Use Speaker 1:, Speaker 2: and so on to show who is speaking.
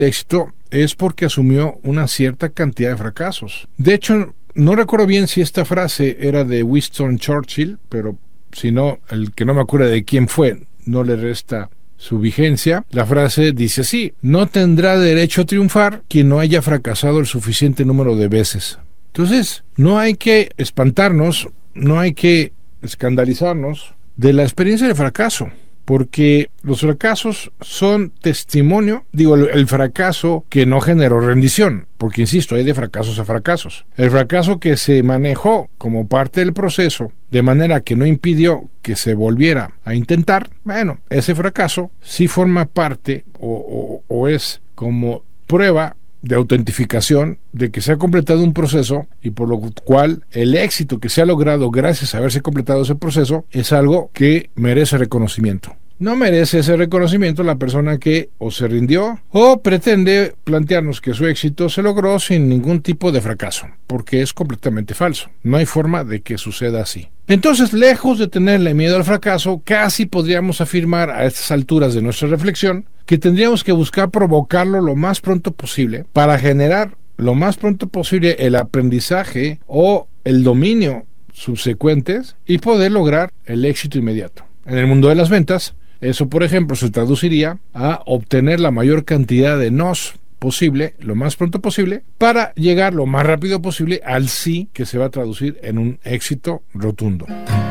Speaker 1: éxito es porque asumió una cierta cantidad de fracasos. De hecho, no recuerdo bien si esta frase era de Winston Churchill, pero si no, el que no me acuerdo de quién fue, no le resta su vigencia. La frase dice así: no tendrá derecho a triunfar quien no haya fracasado el suficiente número de veces. Entonces, no hay que espantarnos, no hay que escandalizarnos de la experiencia de fracaso, porque los fracasos son testimonio, el fracaso que no generó rendición, porque insisto, hay de fracasos a fracasos. El fracaso que se manejó como parte del proceso, de manera que no impidió que se volviera a intentar, bueno, ese fracaso sí forma parte o es como prueba de autentificación de que se ha completado un proceso, y por lo cual el éxito que se ha logrado gracias a haberse completado ese proceso es algo que merece reconocimiento. No merece ese reconocimiento la persona que o se rindió o pretende plantearnos que su éxito se logró sin ningún tipo de fracaso, porque es completamente falso. No hay forma de que suceda así. Entonces, lejos de tenerle miedo al fracaso, casi podríamos afirmar a estas alturas de nuestra reflexión que tendríamos que buscar provocarlo lo más pronto posible para generar lo más pronto posible el aprendizaje o el dominio subsecuentes y poder lograr el éxito inmediato. En el mundo de las ventas, eso, por ejemplo, se traduciría a obtener la mayor cantidad de nos posible, lo más pronto posible, para llegar lo más rápido posible al sí, que se va a traducir en un éxito rotundo.